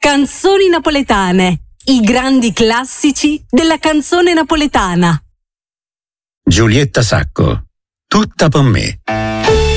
Canzoni napoletane, i grandi classici della canzone napoletana. Giulietta Sacco, tutta per me.